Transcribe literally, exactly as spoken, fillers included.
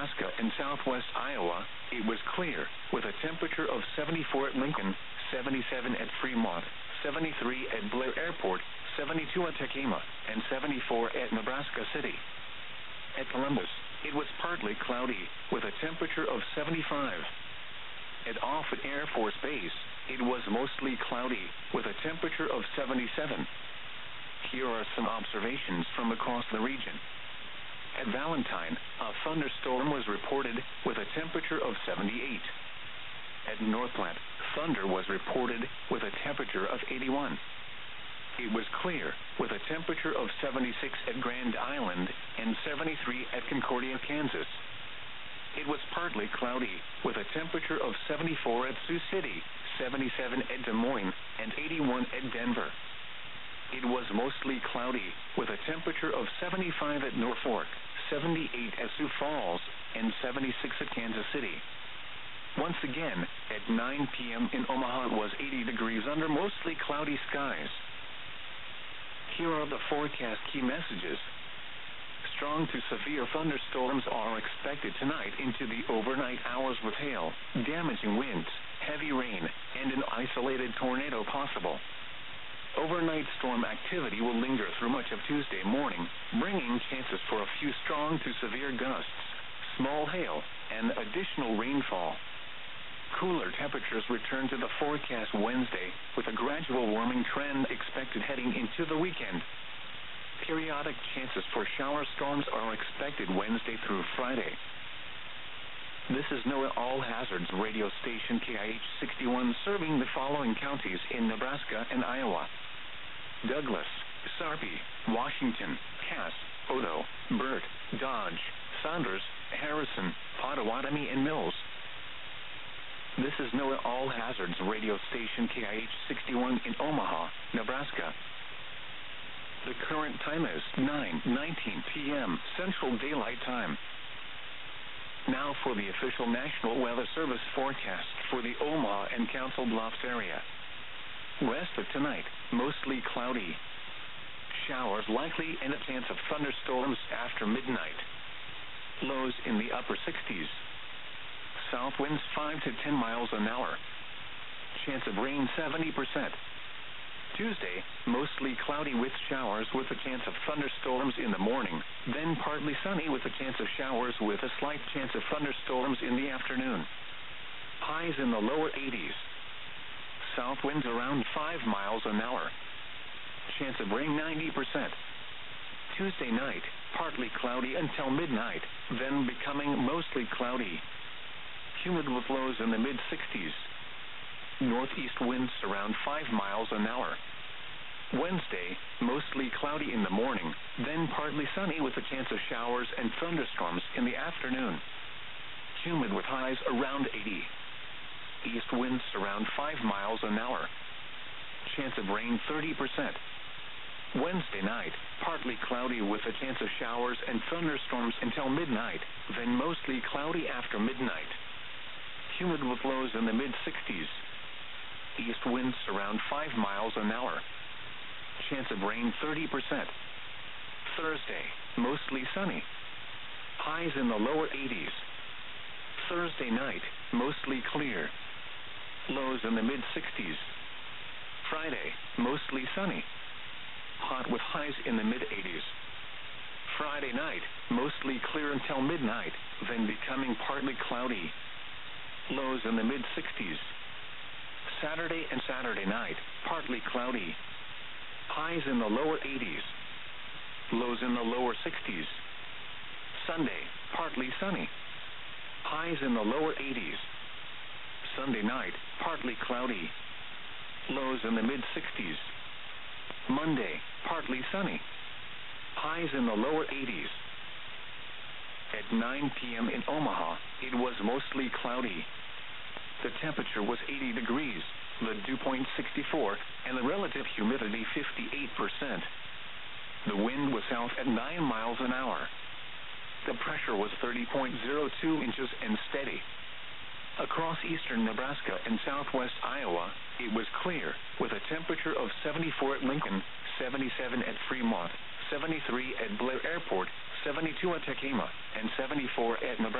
Nebraska and southwest Iowa, it was clear, with a temperature of seventy-four at Lincoln, seventy-seven at Fremont, seventy-three at Blair Airport, seventy-two at Tekema, and seventy-four at Nebraska City. At Columbus, it was partly cloudy, with a temperature of seventy-five. At Offutt Air Force Base, it was mostly cloudy, with a temperature of seventy-seven. Here are some observations from across the region. At Valentine, a thunderstorm was reported, with a temperature of seventy-eight. At Northplant, thunder was reported, with a temperature of eighty-one. It was clear, with a temperature of seventy-six at Grand Island, and seventy-three at Concordia, Kansas. It was partly cloudy, with a temperature of seventy-four at Sioux City, seventy-seven at Des Moines, and eighty-one at Denver. It was mostly cloudy, with a temperature of seventy-five at Norfolk, seventy-eight at Sioux Falls, and seventy-six at Kansas City. Once again, at nine p.m. in Omaha it was eighty degrees under mostly cloudy skies. Here are the forecast key messages. Strong to severe thunderstorms are expected tonight into the overnight hours with hail, damaging winds, heavy rain, and an isolated tornado possible. Overnight storm activity will linger through much of Tuesday morning, bringing chances for a few strong to severe gusts, small hail, and additional rainfall. Cooler temperatures return to the forecast Wednesday, with a gradual warming trend expected heading into the weekend. Periodic chances for shower storms are expected Wednesday through Friday. This is NOAA All Hazards radio station K I H sixty-one serving the following counties in Nebraska and Iowa: Douglas, Sarpy, Washington, Cass, Odo, Burt, Dodge, Saunders, Harrison, Pottawatomie, and Mills. This is NOAA All Hazards radio station K I H sixty-one in Omaha, Nebraska. The current time is nine nineteen p.m. Central Daylight Time. Now for the official National Weather Service forecast for the Omaha and Council Bluffs area. West of tonight, mostly cloudy. Showers likely and a chance of thunderstorms after midnight. Lows in the upper sixties. South winds five to ten miles an hour. Chance of rain seventy percent. Tuesday, mostly cloudy with showers with a chance of thunderstorms in the morning, then partly sunny with a chance of showers with a slight chance of thunderstorms in the afternoon. Highs in the lower eighties. South winds around five miles an hour. Chance of rain ninety percent. Tuesday night, partly cloudy until midnight, then becoming mostly cloudy. Humid with lows in the mid-sixties. Northeast winds around five miles an hour. Wednesday, mostly cloudy in the morning, then partly sunny with a chance of showers and thunderstorms in the afternoon. Humid with highs around eighty. East winds around five miles an hour. Chance of rain thirty percent. Wednesday night, partly cloudy with a chance of showers and thunderstorms until midnight, then mostly cloudy after midnight. Humid with lows in the mid-sixties. East winds around five miles an hour. Chance of rain thirty percent. Thursday, mostly sunny. Highs in the lower eighties. Thursday night, mostly clear. Lows in the mid-sixties. Friday, mostly sunny. Hot with highs in the mid-eighties. Friday night, mostly clear until midnight, then becoming partly cloudy. Lows in the mid-sixties. Saturday and Saturday night, partly cloudy. Highs in the lower eighties. Lows in the lower sixties. Sunday, partly sunny. Highs in the lower eighties. Sunday night, partly cloudy. Lows in the mid-sixties. Monday, partly sunny. Highs in the lower eighties. At nine p.m. in Omaha, it was mostly cloudy. The temperature was eighty degrees, the dew point sixty-four, and the relative humidity fifty-eight percent. The wind was south at nine miles an hour. The pressure was thirty point zero two inches and steady. Across eastern Nebraska and southwest Iowa, it was clear, with a temperature of seventy-four at Lincoln, seventy-seven at Fremont, seventy-three at Blair Airport, seventy-two at Tekema, and seventy-four at Nebraska.